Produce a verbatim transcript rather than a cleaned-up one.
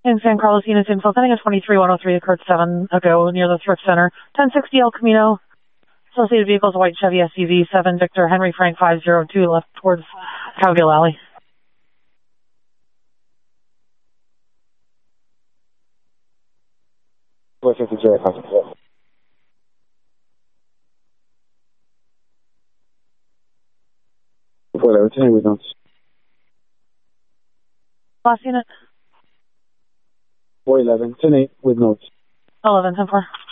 In San Carlos, units info, sending a twenty-three one oh three, occurred seven ago near the Thrift Center. ten sixty El Camino. Associated vehicles, white Chevy S U V, seven Victor Henry Frank five oh two, left towards Cowgill Alley. four fifty, zero, copy. four eleven, ten eight with notes. Last unit? four eleven, ten eight with notes. eleven ten four.